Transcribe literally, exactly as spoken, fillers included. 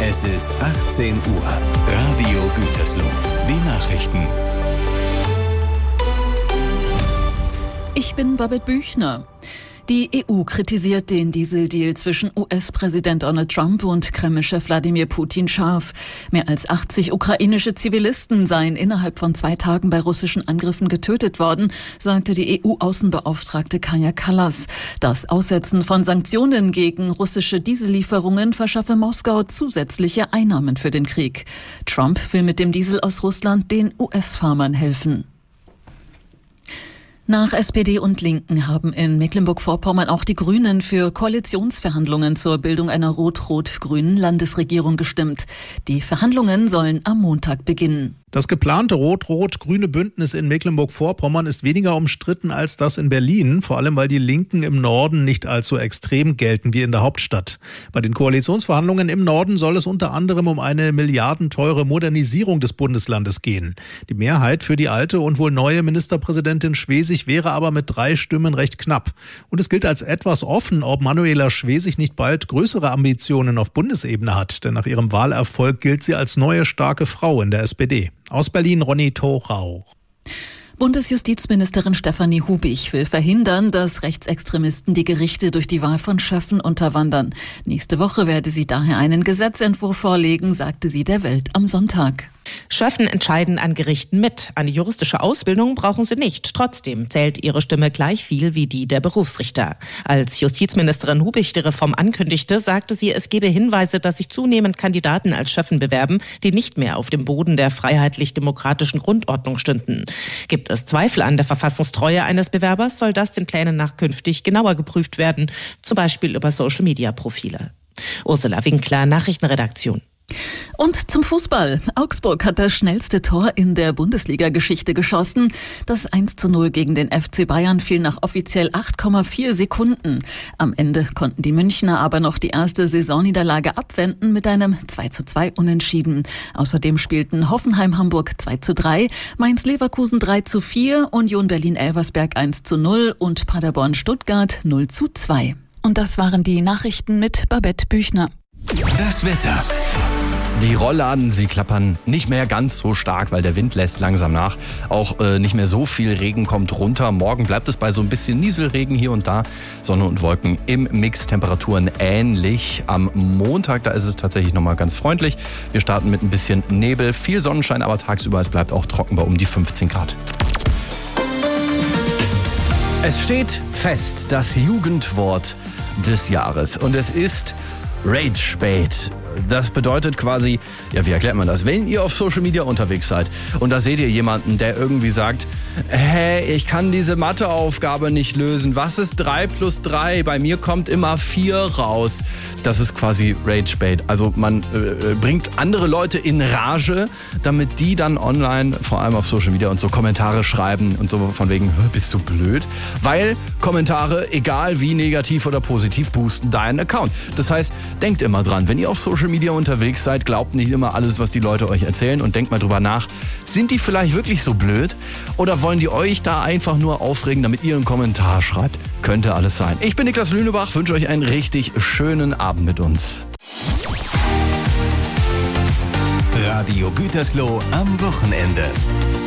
Es ist achtzehn Uhr. Radio Gütersloh. Die Nachrichten. Ich bin Babette Büchner. Die E U kritisiert den Dieseldeal zwischen U S-Präsident Donald Trump und Kreml-Chef Wladimir Putin scharf. Mehr als achtzig ukrainische Zivilisten seien innerhalb von zwei Tagen bei russischen Angriffen getötet worden, sagte die E U-Außenbeauftragte Kaja Kallas. Das Aussetzen von Sanktionen gegen russische Diesellieferungen verschaffe Moskau zusätzliche Einnahmen für den Krieg. Trump will mit dem Diesel aus Russland den U S-Farmern helfen. Nach S P D und Linken haben in Mecklenburg-Vorpommern auch die Grünen für Koalitionsverhandlungen zur Bildung einer rot-rot-grünen Landesregierung gestimmt. Die Verhandlungen sollen am Montag beginnen. Das geplante rot-rot-grüne Bündnis in Mecklenburg-Vorpommern ist weniger umstritten als das in Berlin, vor allem weil die Linken im Norden nicht allzu extrem gelten wie in der Hauptstadt. Bei den Koalitionsverhandlungen im Norden soll es unter anderem um eine milliardenteure Modernisierung des Bundeslandes gehen. Die Mehrheit für die alte und wohl neue Ministerpräsidentin Schwesig wäre aber mit drei Stimmen recht knapp. Und es gilt als etwas offen, ob Manuela Schwesig nicht bald größere Ambitionen auf Bundesebene hat, denn nach ihrem Wahlerfolg gilt sie als neue starke Frau in der S P D. Aus Berlin, Ronny Thorau. Bundesjustizministerin Stefanie Hubich will verhindern, dass Rechtsextremisten die Gerichte durch die Wahl von Schöffen unterwandern. Nächste Woche werde sie daher einen Gesetzentwurf vorlegen, sagte sie der Welt am Sonntag. Schöffen entscheiden an Gerichten mit. Eine juristische Ausbildung brauchen sie nicht. Trotzdem zählt ihre Stimme gleich viel wie die der Berufsrichter. Als Justizministerin Hubich die Reform ankündigte, sagte sie, es gebe Hinweise, dass sich zunehmend Kandidaten als Schöffen bewerben, die nicht mehr auf dem Boden der freiheitlich-demokratischen Grundordnung stünden. Gibt es Zweifel an der Verfassungstreue eines Bewerbers, soll das den Plänen nach künftig genauer geprüft werden, zum Beispiel über Social-Media-Profile. Ursula Winkler, Nachrichtenredaktion. Und zum Fußball. Augsburg hat das schnellste Tor in der Bundesliga-Geschichte geschossen. Das eins zu null gegen den F C Bayern fiel nach offiziell acht Komma vier Sekunden. Am Ende konnten die Münchner aber noch die erste Saisonniederlage abwenden mit einem zwei zu zwei Unentschieden. Außerdem spielten Hoffenheim-Hamburg zwei zu drei, Mainz-Leverkusen drei zu vier, Union Berlin-Elversberg eins zu null und Paderborn-Stuttgart null zu zwei. Und das waren die Nachrichten mit Babette Büchner. Das Wetter. Die Rollladen, sie klappern nicht mehr ganz so stark, weil der Wind lässt langsam nach. Auch äh, nicht mehr so viel Regen kommt runter. Morgen bleibt es bei so ein bisschen Nieselregen hier und da. Sonne und Wolken im Mix, Temperaturen ähnlich. Am Montag, da ist es tatsächlich nochmal ganz freundlich. Wir starten mit ein bisschen Nebel, viel Sonnenschein, aber tagsüber es bleibt auch trocken bei um die fünfzehn Grad. Es steht fest, das Jugendwort des Jahres. Und es ist Rage-Bait. Das bedeutet quasi, ja, wie erklärt man das? Wenn ihr auf Social Media unterwegs seid und da seht ihr jemanden, der irgendwie sagt, hey, ich kann diese Matheaufgabe nicht lösen. Was ist drei plus drei? Bei mir kommt immer vier raus. Das ist quasi Rage-Bait. Also man äh, bringt andere Leute in Rage, damit die dann online, vor allem auf Social Media und so Kommentare schreiben und so von wegen, bist du blöd? Weil Kommentare, egal wie negativ oder positiv, boosten deinen Account. Das heißt, denkt immer dran, wenn ihr auf Social Media unterwegs seid, glaubt nicht immer alles, was die Leute euch erzählen und denkt mal drüber nach, sind die vielleicht wirklich so blöd oder wollen die euch da einfach nur aufregen, damit ihr einen Kommentar schreibt? Könnte alles sein. Ich bin Niklas Lünebach, wünsche euch einen richtig schönen Abend mit uns. Radio Gütersloh am Wochenende.